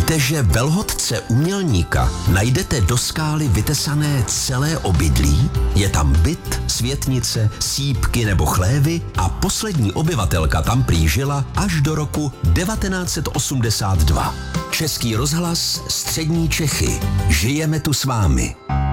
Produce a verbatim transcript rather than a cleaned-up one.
Víte, že velhodce umělníka najdete do skály vytesané celé obydlí? Je tam byt, světnice, sýpky nebo chlévy a poslední obyvatelka tam prý žila až do roku devatenáct set osmdesát dva. Český rozhlas, Střední Čechy. Žijeme tu s vámi.